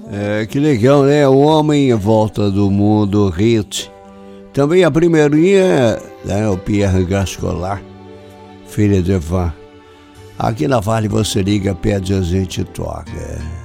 Que legal, né? O Homem em Volta do Mundo, hit. Também a primeirinha, né? O Pierre Gascolar, filha de Evan. Aqui na Vale você liga, pede, a gente toca.